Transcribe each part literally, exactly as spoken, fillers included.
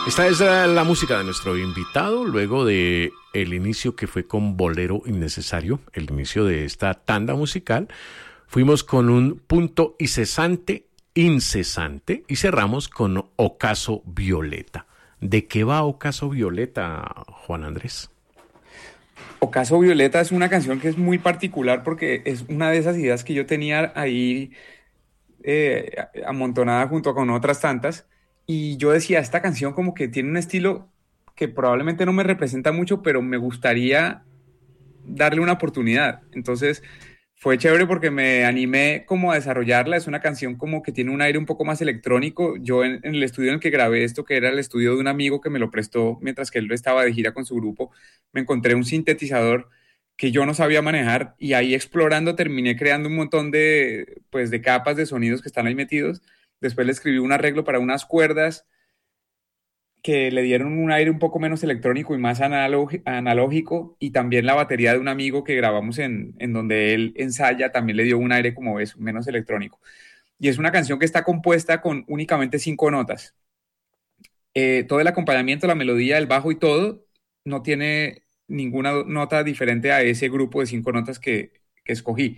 Esta es la, la música de nuestro invitado, luego de el inicio que fue con Bolero Innecesario, el inicio de esta tanda musical. Fuimos con un punto y cesante, incesante, y cerramos con Ocaso Violeta. ¿De qué va Ocaso Violeta, Juan Andrés? Ocaso Violeta es una canción que es muy particular porque es una de esas ideas que yo tenía ahí eh, amontonada junto con otras tantas. Y yo decía, esta canción como que tiene un estilo que probablemente no me representa mucho, pero me gustaría darle una oportunidad. Entonces fue chévere porque me animé como a desarrollarla. Es una canción como que tiene un aire un poco más electrónico. Yo en, en el estudio en el que grabé esto, que era el estudio de un amigo que me lo prestó mientras que él estaba de gira con su grupo, me encontré un sintetizador que yo no sabía manejar y ahí explorando terminé creando un montón de, pues, de capas de sonidos que están ahí metidos. Después le escribí un arreglo para unas cuerdas que le dieron un aire un poco menos electrónico y más analógico, analógico, y también la batería de un amigo que grabamos en, en donde él ensaya también le dio un aire como eso, menos electrónico. Y es una canción que está compuesta con únicamente cinco notas. Eh, todo el acompañamiento, la melodía, el bajo y todo no tiene ninguna nota diferente a ese grupo de cinco notas que, que escogí.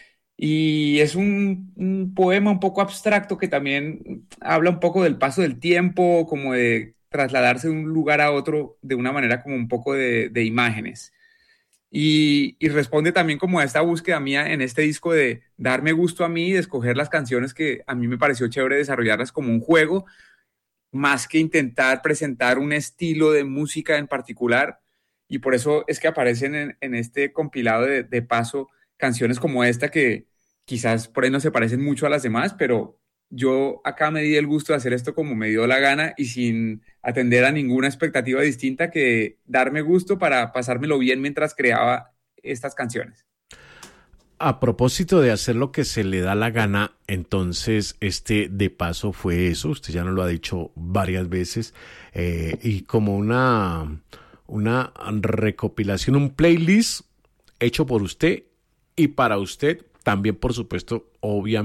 Y es un, un poema un poco abstracto que también habla un poco del paso del tiempo, como de trasladarse de un lugar a otro de una manera como un poco de, de imágenes. Y, y responde también como a esta búsqueda mía en este disco de darme gusto a mí, de escoger las canciones que a mí me pareció chévere desarrollarlas como un juego, más que intentar presentar un estilo de música en particular. Y por eso es que aparecen en, en este compilado de, de paso canciones como esta que quizás por ahí no se parecen mucho a las demás, pero yo acá me di el gusto de hacer esto como me dio la gana y sin atender a ninguna expectativa distinta que darme gusto para pasármelo bien mientras creaba estas canciones. A propósito de hacer lo que se le da la gana, entonces este de paso fue eso, usted ya nos lo ha dicho varias veces, eh, y como una, una recopilación, un playlist hecho por usted y para usted, también por supuesto, obviamente.